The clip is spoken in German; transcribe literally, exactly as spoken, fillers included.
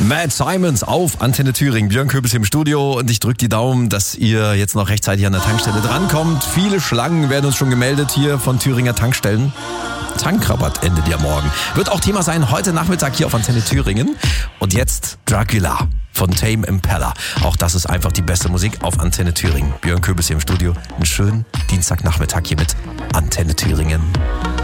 Mad Simons auf Antenne Thüringen. Björn Köbels hier im Studio und ich drücke die Daumen, dass ihr jetzt noch rechtzeitig an der Tankstelle drankommt. Viele Schlangen werden uns schon gemeldet hier von Thüringer Tankstellen. Tankrabatt endet ja morgen. Wird auch Thema sein heute Nachmittag hier auf Antenne Thüringen. Und jetzt Dracula von Tame Impala. Auch das ist einfach die beste Musik auf Antenne Thüringen. Björn Köbels hier im Studio. Einen schönen Dienstagnachmittag hier mit Antenne Thüringen.